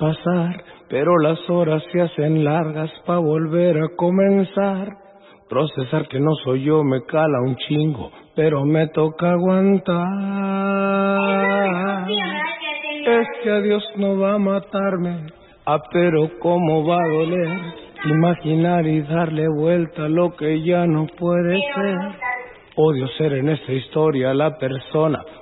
pasar, pero las horas se hacen largas pa' volver a comenzar. Procesar que no soy yo me cala un chingo, pero me toca aguantar. Es que a Dios no va a matarme, pero cómo va a doler imaginar y darle vuelta a lo que ya no puede ser. Odio ser en esta historia la persona